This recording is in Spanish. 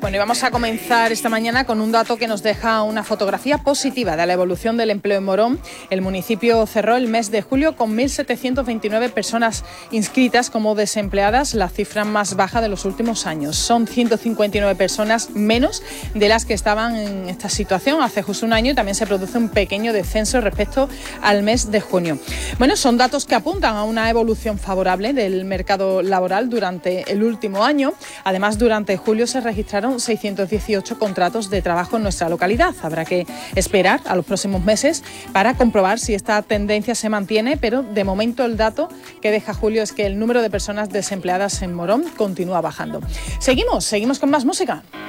Bueno, y vamos a comenzar esta mañana con un dato que nos deja una fotografía positiva de la evolución del empleo en Morón. El municipio cerró el mes de julio con 1.729 personas inscritas como desempleadas, la cifra más baja de los últimos años. Son 159 personas menos de las que estaban en esta situación hace justo un año, y también se produce un pequeño descenso respecto al mes de junio. Bueno, son datos que apuntan a una evolución favorable del mercado laboral durante el último año. Además, durante julio se registraron 618 contratos de trabajo en nuestra localidad. Habrá que esperar a los próximos meses para comprobar si esta tendencia se mantiene, pero de momento el dato que deja julio es que el número de personas desempleadas en Morón continúa bajando. Seguimos con más música.